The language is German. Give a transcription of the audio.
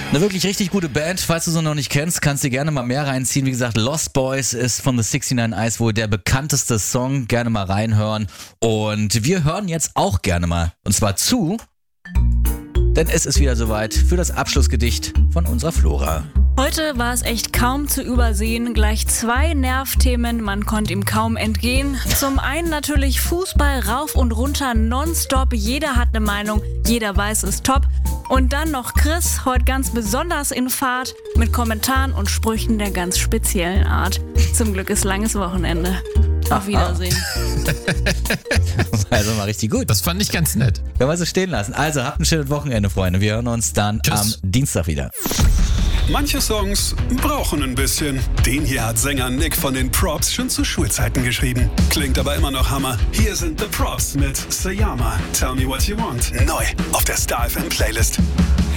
Eine wirklich richtig gute Band. Falls du sie noch nicht kennst, kannst du dir gerne mal mehr reinziehen. Wie gesagt, Lost Boys ist von The 69 Eyes wohl der bekannteste Song. Gerne mal reinhören. Und wir hören jetzt auch gerne mal. Und zwar zu, denn es ist wieder soweit für das Abschlussgedicht von unserer Flora. Heute war es echt kaum zu übersehen. Gleich 2 Nervthemen, man konnte ihm kaum entgehen. Zum einen natürlich Fußball rauf und runter nonstop. Jeder hat eine Meinung, jeder weiß, es ist top. Und dann noch Chris, heute ganz besonders in Fahrt, mit Kommentaren und Sprüchen der ganz speziellen Art. Zum Glück ist langes Wochenende. Auf Wiedersehen. Also mal richtig gut. Das fand ich ganz nett. Können wir so stehen lassen. Also habt ein schönes Wochenende, Freunde. Wir hören uns dann am Dienstag wieder. Manche Songs brauchen ein bisschen. Den hier hat Sänger Nick von den Props schon zu Schulzeiten geschrieben. Klingt aber immer noch Hammer. Hier sind The Props mit Sayama. Tell Me What You Want. Neu auf der Star FM Playlist.